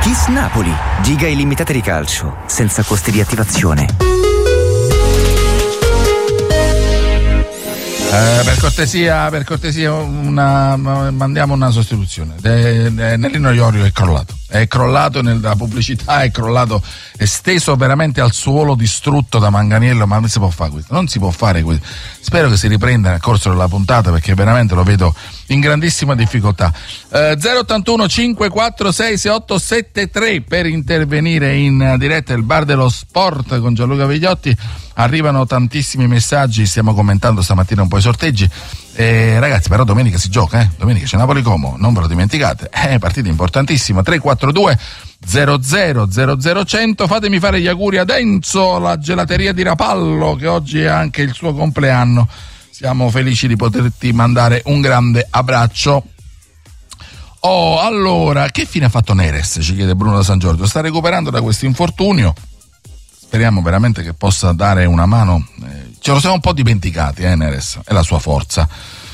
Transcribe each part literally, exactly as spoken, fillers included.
Kiss Napoli, giga illimitate di calcio, senza costi di attivazione. Eh, per cortesia, per cortesia una, mandiamo una sostituzione. De, de, Nellino Iorio è crollato, è crollato nella pubblicità, è crollato, è steso veramente al suolo, distrutto da Manganiello, ma non si può fare questo, non si può fare questo. Spero che si riprenda nel corso della puntata, perché veramente lo vedo in grandissima difficoltà. eh, zero ottantuno cinque quattro sei sei otto sette tre per intervenire in diretta. Il bar dello sport con Gianluca Vigliotti. Arrivano tantissimi messaggi, stiamo commentando stamattina un po' i sorteggi. Eh, ragazzi, però domenica si gioca, eh? Domenica c'è Napoli Como, non ve lo dimenticate, è partita importantissima. Tre quattro due zero zero zero zero cento. Fatemi fare gli auguri ad Enzo, la gelateria di Rapallo, che oggi è anche il suo compleanno. Siamo felici di poterti mandare un grande abbraccio. Oh, allora, che fine ha fatto Neres? Ci chiede Bruno da San Giorgio. Sta recuperando da questo infortunio. Speriamo veramente che possa dare una mano. Eh, ce lo siamo un po' dimenticati, eh, Neres, è la sua forza.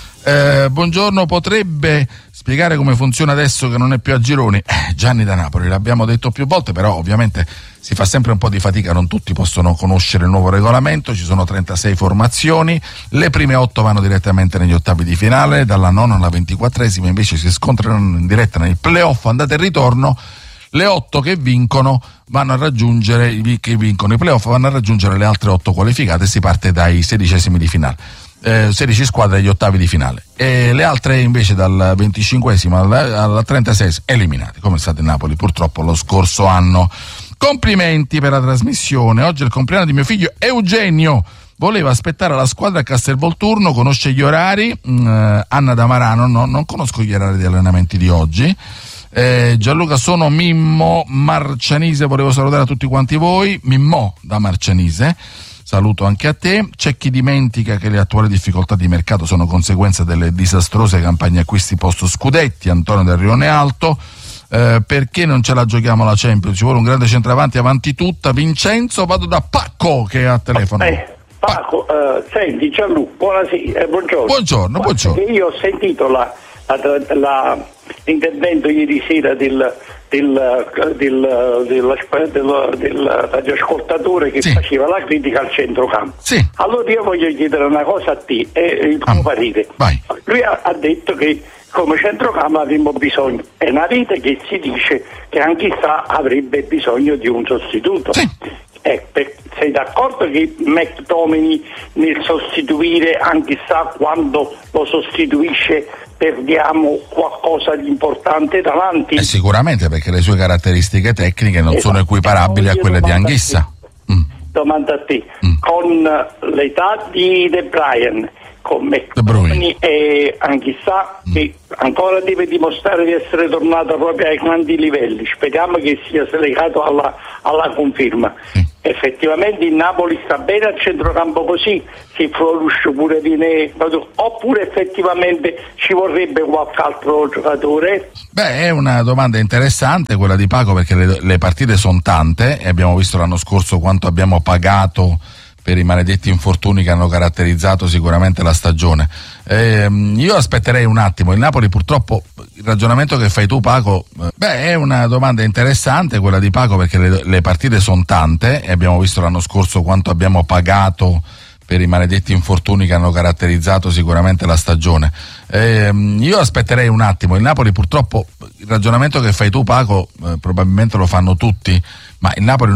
Eh, buongiorno, potrebbe spiegare come funziona adesso che non è più a gironi? Eh, Gianni da Napoli, l'abbiamo detto più volte, però ovviamente si fa sempre un po' di fatica, non tutti possono conoscere il nuovo regolamento. Ci sono trentasei formazioni, le prime otto vanno direttamente negli ottavi di finale, dalla nona alla ventiquattresima invece si scontrano in diretta nei playoff andata e ritorno. Le otto che vincono vanno a raggiungere, i che vincono i playoff vanno a raggiungere le altre otto qualificate, si parte dai sedicesimi di finale, eh, sedici squadre agli ottavi di finale, e le altre invece dal venticinquesimo al trentaseiesimo eliminate, come è stato in Napoli purtroppo lo scorso anno. Complimenti per la trasmissione, oggi è il compleanno di mio figlio Eugenio, voleva aspettare la squadra a Castelvolturno, conosce gli orari. mh, Anna da Marano, no, non conosco gli orari di allenamenti di oggi. Eh, Gianluca, sono Mimmo Marcianise, volevo salutare a tutti quanti voi. Mimmo da Marcianise, saluto anche a te. C'è chi dimentica che le attuali difficoltà di mercato sono conseguenza delle disastrose campagne acquisti post scudetti. Antonio del Rione Alto, eh, perché non ce la giochiamo la Champions? Ci vuole un grande centravanti avanti tutta. Vincenzo, vado da Pacco che è a telefono. eh, Pacco, uh, senti Gianluca, buonasera, eh, buongiorno. Buongiorno, buongiorno. Io ho sentito la, la, la l'intervento ieri sera del, del, del, del, del, del radioascoltatore che sì. faceva la critica al centrocampo. Sì. Allora io voglio chiedere una cosa a te e il tuo ah, parere. Vai. Lui ha, ha detto che come centrocampo avremmo bisogno, è una rete che si dice che anche sa avrebbe bisogno di un sostituto. Sì. Eh, per, sei d'accordo che McTominay nel sostituire anche sa quando lo sostituisce perdiamo qualcosa di importante davanti? Eh, sicuramente, perché le sue caratteristiche tecniche non esatto. sono equiparabili a quelle di Anghissa. Mm. Domanda a te, mm. con l'età di De Bruyne, con McTominay e Anghissa mm. che ancora deve dimostrare di essere tornato proprio ai grandi livelli, speriamo che sia legato alla, alla conferma. Mm. Effettivamente il Napoli sta bene al centrocampo così, se Floruscio pure viene, oppure effettivamente ci vorrebbe qualche altro giocatore? Beh, è una domanda interessante quella di Paco, perché le, le partite sono tante e abbiamo visto l'anno scorso quanto abbiamo pagato per i maledetti infortuni che hanno caratterizzato sicuramente la stagione. Eh, io aspetterei un attimo, il Napoli purtroppo, il ragionamento che fai tu Paco, beh è una domanda interessante quella di Paco, perché le, le partite sono tante e abbiamo visto l'anno scorso quanto abbiamo pagato per i maledetti infortuni che hanno caratterizzato sicuramente la stagione. Eh, io aspetterei un attimo, il Napoli purtroppo, il ragionamento che fai tu Paco, eh, probabilmente lo fanno tutti, ma il Napoli